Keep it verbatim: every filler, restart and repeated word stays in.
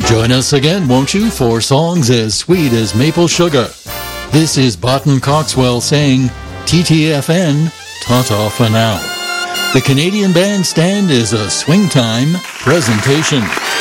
Join us again, won't you, for songs as sweet as maple sugar. This is Barton Coxwell saying T T F N, ta-ta for now. The Canadian Bandstand is a Swing Time presentation.